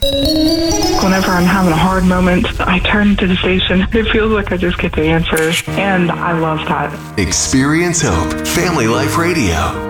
Whenever I'm having a hard moment, I turn to the station. It feels like I just get the answer, and I love that. Experience Hope, Family Life Radio.